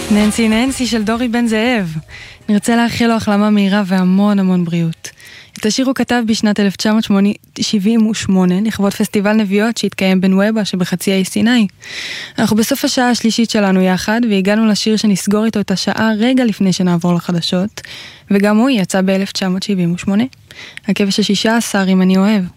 ננסי ננסי של דורי בן זאב. נרצה לאחל לו החלמה מהירה והמון המון בריאות. את השיר הוא כתב בשנת 1978 לכבוד פסטיבל נביאות שהתקיים בנואבה שבחצי האי סיני. אנחנו בסוף השעה השלישית שלנו יחד והגענו לשיר שנסגור איתו את השעה רגע לפני שנעבור לחדשות, וגם הוא יצא ב-1978. הכבש ה-16 אם אני אוהב.